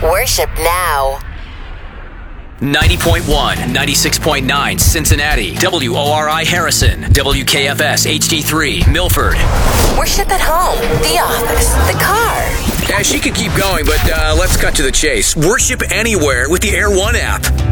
Worship now. 90.1, 96.9 Cincinnati, WORI Harrison, WKFS HD3 Milford. Worship at home, the office, the car. Yeah, she could keep going, but let's cut to the chase. Worship anywhere with the Air One app.